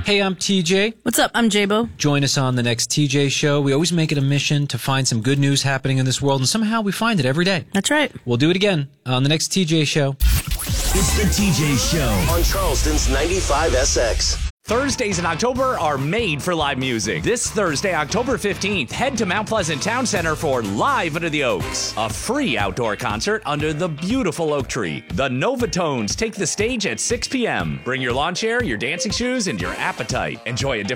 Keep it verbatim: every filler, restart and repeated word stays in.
Hey, I'm T J. What's up? I'm J-Bo. Join us on the next T J Show. We always make it a mission to find some good news happening in this world, and somehow we find it every day. That's right. We'll do it again on the next T J Show. It's the T J Show on Charleston's ninety-five S X. Thursdays in October are made for live music. This Thursday, October fifteenth, head to Mount Pleasant Town Center for Live Under the Oaks, a free outdoor concert under the beautiful oak tree. The Novatones take the stage at six p.m. Bring your lawn chair, your dancing shoes, and your appetite. Enjoy a different